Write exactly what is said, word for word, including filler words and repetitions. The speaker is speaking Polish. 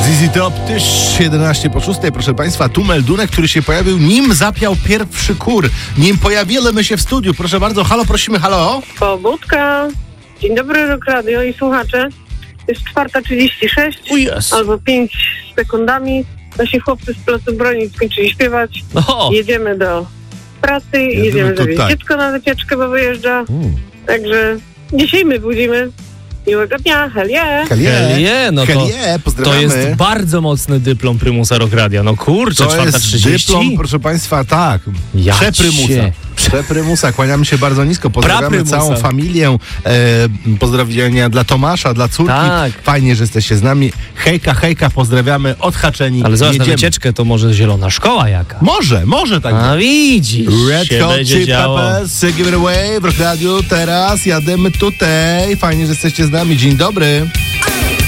Z Z Top, tyż jedenaście po szóstej, proszę Państwa, tu meldunek, który się pojawił, nim zapiał pierwszy kur, nim pojawiliśmy się w studiu. Proszę bardzo, halo, prosimy, halo. Pobudka. Dzień dobry, Rock Radio i słuchacze. Jest czwarta trzydzieści sześć, Yes. albo pięć sekundami. Nasi chłopcy z Placu Broni skończyli śpiewać. O. Jedziemy do pracy, Jedziemy jedziemy tutaj. zawieźć dziecko na wycieczkę, bo wyjeżdża. Mm. Także dzisiaj my budzimy. Miłego dnia, hell yeah. Helie, Helie, no to- Helie, To pozdrawiamy. jest bardzo mocny dyplom Prymusa Rock Radio. No kurczę, To czwarta jest trzydzieści. dyplom, proszę Państwa, tak. Ja Przeprymusa. cię. Przeprymusa. Kłaniamy się bardzo nisko. Pozdrawiamy Praprymusa. całą familię. E, pozdrowienia dla Tomasza, dla córki. Tak. Fajnie, że jesteście z nami. Hejka, hejka, pozdrawiamy. Odhaczeni. Ale zobacz, na jedziemy. wycieczkę to może zielona szkoła jaka. Może, może tak A być. widzisz, Red się Hot będzie Chili działo. Peppers, Give It Away w Rock Radio. Teraz jademy tutaj. Fajnie, że jesteście z nami. Dzień dobry.